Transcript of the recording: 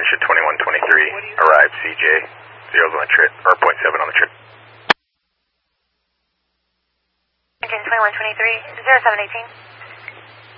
Engine 2123, arrived CJ, 0's on the trip, or 0.7 on the trip. Engine 2123, 0718.